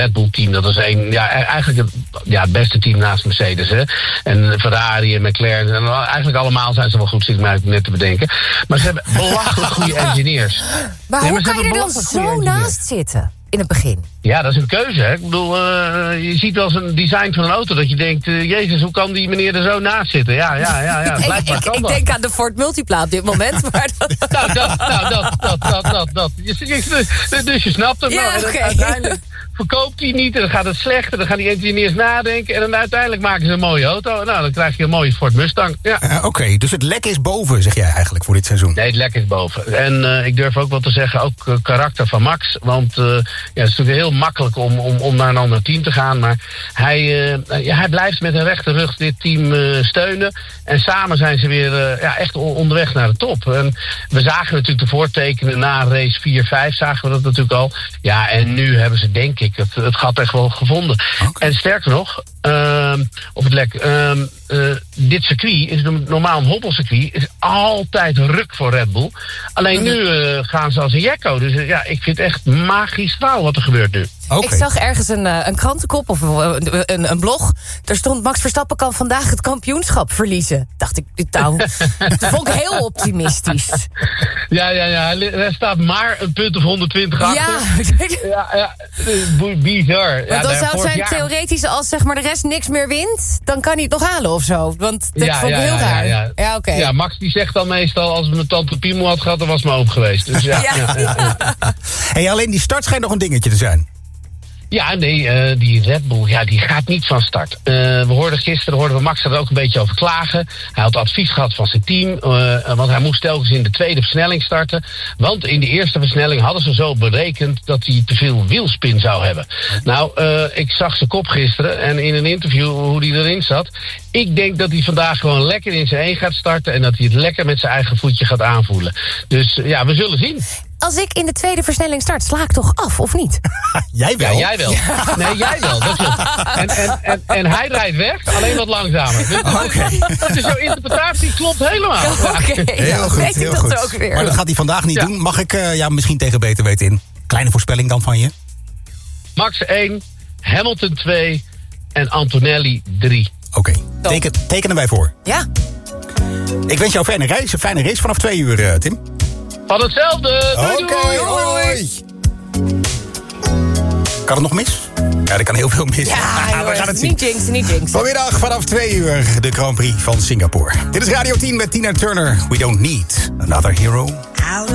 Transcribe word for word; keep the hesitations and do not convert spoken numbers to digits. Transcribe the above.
Red Bull team, dat is een, ja, eigenlijk het, ja, het beste team naast Mercedes. Hè? En Ferrari en McLaren. En eigenlijk allemaal zijn ze wel goed, zit ik mij net te bedenken. Maar ze hebben belachelijk goede engineers. Maar nee, hoe maar kan je er dan zo naast zitten? In het begin. Ja, dat is een keuze. Hè? Ik bedoel, uh, je ziet wel eens een design van een auto dat je denkt, uh, jezus, hoe kan die meneer er zo naast zitten? Ja, ja, ja, ja. Blijkbaar ik, kan ik, dat. ik denk aan de Ford Multipla op dit moment. Maar dat... nou, dat, nou, dat, dat, dat, dat, dat. Je, je, dus je snapt hem. Ja, nou, en okay. uiteindelijk verkoopt hij niet en dan gaat het slecht en dan gaan die engineers nadenken en dan uiteindelijk maken ze een mooie auto. Nou, dan krijg je een mooie Ford Mustang. Ja. Uh, Oké, okay, dus het lek is boven, zeg jij eigenlijk, voor dit seizoen? Nee, het lek is boven. En uh, ik durf ook wel te zeggen, ook uh, karakter van Max. Want uh, ja, het is natuurlijk heel makkelijk om, om, om naar een ander team te gaan. Maar hij, uh, ja, hij blijft met een rechte rug dit team uh, steunen. En samen zijn ze weer uh, ja, echt onderweg naar de top. En we zagen natuurlijk de voortekenen na race vier vijf, zagen we dat natuurlijk al. Ja, en nu hebben ze denk ik het, het gat echt wel gevonden. Okay. En sterker nog, uh, op het lek, uh, uh, dit circuit is normaal een hobbelcircuit, is altijd ruk voor Red Bull. Alleen nu uh, gaan ze als een jekko. Dus uh, ja, ik vind het echt magistraal wat er gebeurt nu. Okay. Ik zag ergens een, een krantenkop of een, een, een blog. Daar stond Max Verstappen kan vandaag het kampioenschap verliezen. Dacht ik, dit nou, dat vond ik heel optimistisch. Ja, ja, ja. Er staat maar een punt of honderdtwintig achter. Ja, ja, ja. Bizar. Want ja, dan zou het zijn jaar... theoretisch als zeg maar de rest niks meer wint, dan kan hij het nog halen of zo. Want dat ja, vond ik ja, heel ja, raar. Ja, ja. Ja, okay. ja, Max die zegt dan meestal als mijn tante Piemel had gehad, dan was mijn oom geweest. Dus ja. ja, ja, ja, ja. Hey, alleen die start schijnt nog een dingetje te zijn. Ja, nee, uh, die Red Bull, ja, die gaat niet van start. Uh, we hoorden gisteren, hoorden we Max er ook een beetje over klagen. Hij had advies gehad van zijn team, uh, want hij moest telkens in de tweede versnelling starten. Want in de eerste versnelling hadden ze zo berekend dat hij te veel wielspin zou hebben. Nou, uh, ik zag zijn kop gisteren en in een interview hoe hij erin zat. Ik denk dat hij vandaag gewoon lekker in zijn één gaat starten en dat hij het lekker met zijn eigen voetje gaat aanvoelen. Dus uh, ja, we zullen zien. Als ik in de tweede versnelling start, sla ik toch af, of niet? Jij wel? Ja, jij wel. Ja. Nee, jij wel. Dat klopt. En, en, en, en hij rijdt weg, alleen wat langzamer. Dus, okay. dus jouw interpretatie klopt helemaal. Oké, okay. Heel ja, goed, weet heel ik dat goed. ook weer. Maar dat gaat hij vandaag niet ja. doen. Mag ik uh, ja, misschien tegen beter weten in? Kleine voorspelling dan van je? Max één, Hamilton twee en Antonelli drie. Oké, okay. Teken, tekenen wij voor. Ja. Ik wens jou een fijne race, een fijne race vanaf twee uur, uh, Tim. Van hetzelfde. Oké, okay, hoi, hoi. Kan het nog mis? Ja, er kan heel veel mis. Ja, ja we gaan het zien. Niet jinxen, niet jinxen. Vanmiddag vanaf twee uur de Grand Prix van Singapore. Dit is Radio tien met Tina Turner. We don't need another hero.